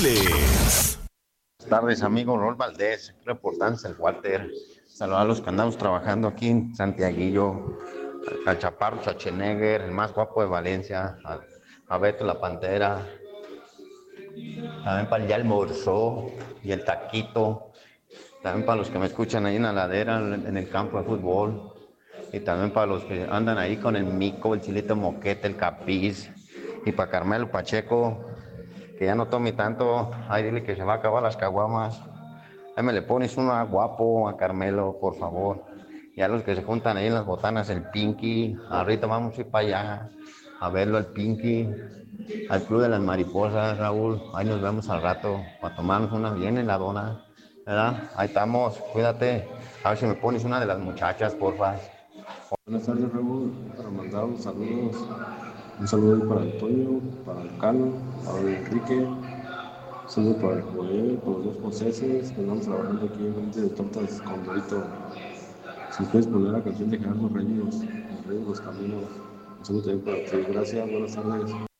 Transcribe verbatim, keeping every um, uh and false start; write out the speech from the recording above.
Aquiles. Buenas tardes, amigo Rol Valdés, reportándose el Walter. Saludos a los que andamos trabajando aquí en Santiaguillo, al Chaparro Schwarzenegger, el más guapo de Valencia, a, a Beto la Pantera, también para el Ya almorzó y el Taquito, también para los que me escuchan ahí en la ladera, en el campo de fútbol, y también para los que andan ahí con el Mico, el Chilito Moquete, el Capiz, y para Carmelo Pacheco, que ya no tome tanto, ay, dile que se va a acabar las caguamas. Ahí me le pones uno a guapo, a Carmelo, por favor. Y a los que se juntan ahí en las botanas, el Pinky. Ahorita vamos a ir para allá a verlo, al Pinky, al Club de las Mariposas, Raúl. Ahí nos vemos al rato para tomarnos una bien heladona, ¿verdad? Ahí estamos, cuídate. A ver si me pones una de las muchachas, porfa. Buenas tardes, Raúl. Para mandar unos saludos, un saludo ahí para Antonio, para el Cano, para el Enrique, un saludo para el Joel, para los dos Joseses que andamos trabajando aquí en frente de Tortas con Dorito. Si puedes poner la canción de Gerardo Reyes, El Rey de los Caminos, un saludo también para ti. Gracias, buenas tardes.